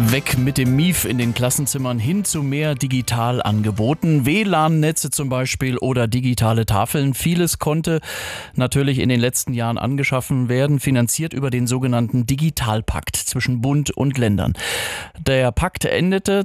Weg mit dem Mief in den Klassenzimmern hin zu mehr Digitalangeboten, WLAN-Netze zum Beispiel oder digitale Tafeln. Vieles konnte natürlich in den letzten Jahren angeschaffen werden, finanziert über den sogenannten Digitalpakt zwischen Bund und Ländern. Der Pakt endete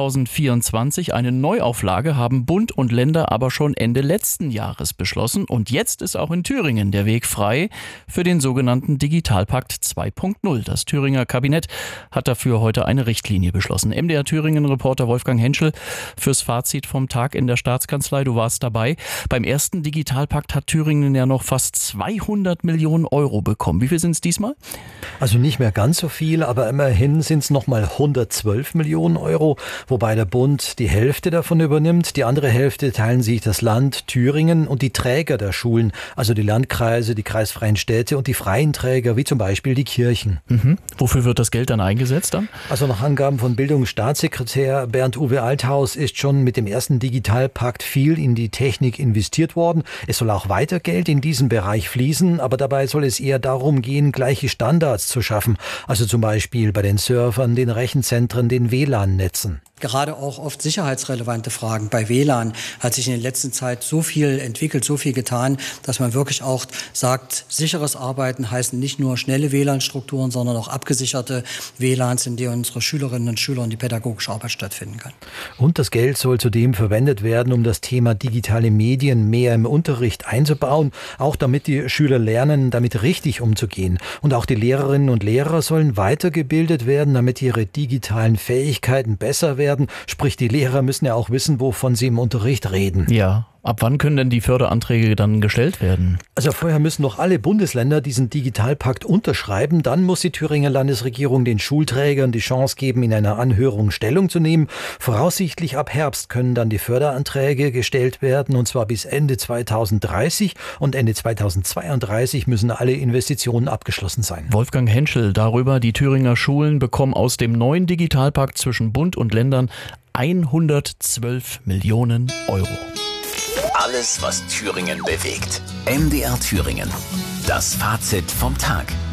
2024. Eine Neuauflage haben Bund und Länder aber schon Ende letzten Jahres beschlossen. Und jetzt ist auch in Thüringen der Weg frei für den sogenannten Digitalpakt 2.0. Das Thüringer Kabinett hat dafür heute eine Richtlinie beschlossen. MDR Thüringen-Reporter Wolfgang Henschel fürs Fazit vom Tag in der Staatskanzlei. Du warst dabei. Beim ersten Digitalpakt hat Thüringen ja noch fast 200 Millionen Euro bekommen. Wie viel sind es diesmal? Also nicht mehr ganz so viel, aber immerhin sind es nochmal 112 Millionen Euro, wobei der Bund die Hälfte davon übernimmt. Die andere Hälfte teilen sich das Land Thüringen und die Träger der Schulen, also die Landkreise, die kreisfreien Städte und die freien Träger, wie zum Beispiel die Kirchen. Wofür wird das Geld dann eingesetzt dann? Also nach Angaben von Bildungsstaatssekretär Bernd-Uwe Althaus ist schon mit dem ersten Digitalpakt viel in die Technik investiert worden. Es soll auch weiter Geld in diesen Bereich fließen, aber dabei soll es eher darum gehen, gleiche Standards zu schaffen. Also zum Beispiel bei den Servern, den Rechenzentren, den WLAN-Netzen. Gerade auch oft sicherheitsrelevante Fragen. Bei WLAN hat sich in der letzten Zeit so viel entwickelt, so viel getan, dass man wirklich auch sagt, sicheres Arbeiten heißen nicht nur schnelle WLAN-Strukturen, sondern auch abgesicherte WLANs, in denen unsere Schülerinnen und Schüler und die pädagogische Arbeit stattfinden kann. Und das Geld soll zudem verwendet werden, um das Thema digitale Medien mehr im Unterricht einzubauen, auch damit die Schüler lernen, damit richtig umzugehen. Und auch die Lehrerinnen und Lehrer sollen weitergebildet werden, damit ihre digitalen Fähigkeiten besser werden. Sprich, die Lehrer müssen ja auch wissen, wovon sie im Unterricht reden. Ja. Ab wann können denn die Förderanträge dann gestellt werden? Also vorher müssen noch alle Bundesländer diesen Digitalpakt unterschreiben. Dann muss die Thüringer Landesregierung den Schulträgern die Chance geben, in einer Anhörung Stellung zu nehmen. Voraussichtlich ab Herbst können dann die Förderanträge gestellt werden, und zwar bis Ende 2030. Und Ende 2032 müssen alle Investitionen abgeschlossen sein. Wolfgang Henschel darüber, die Thüringer Schulen bekommen aus dem neuen Digitalpakt zwischen Bund und Ländern 112 Millionen Euro. Alles, was Thüringen bewegt. MDR Thüringen. Das Fazit vom Tag.